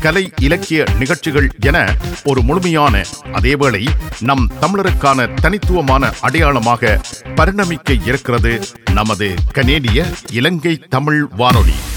கலை இலக்கிய நிகழ்ச்சிகள் என ஒரு முழுமையான, அதேவேளை நம் தமிழருக்கான தனித்துவமான அடையாளமாக பரிணமிக்க இருக்கிறது நமது கனேடிய இலங்கை தமிழ் வானொலி.